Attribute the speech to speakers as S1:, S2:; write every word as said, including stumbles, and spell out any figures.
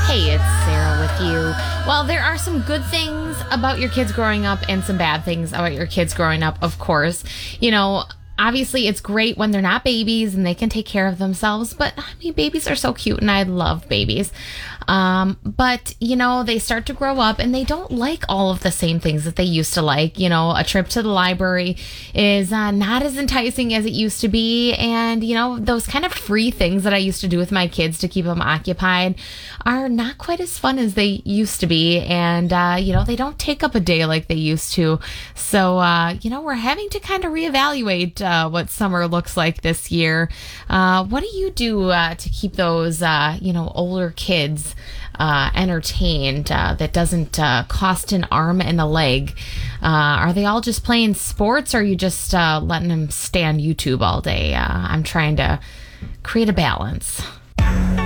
S1: Hey, it's Sarah with you. Well, there are some good things about your kids growing up and some bad things about your kids growing up, of course. You know, obviously it's great when they're not babies and they can take care of themselves, but I mean, babies are so cute and I love babies. Um, but, you know, they start to grow up and they don't like all of the same things that they used to like. You know, a trip to the library is uh, not as enticing as it used to be. And, you know, those kind of free things that I used to do with my kids to keep them occupied are not quite as fun as they used to be. And, uh, you know, they don't take up a day like they used to. So, uh, you know, we're having to kind of reevaluate uh, what summer looks like this year. Uh, what do you do uh, to keep those, uh, you know, older kids Uh, entertained uh, that doesn't uh, cost an arm and a leg? Uh, are they all just playing sports, or are you just uh, letting them stay on YouTube all day? Uh, I'm trying to create a balance.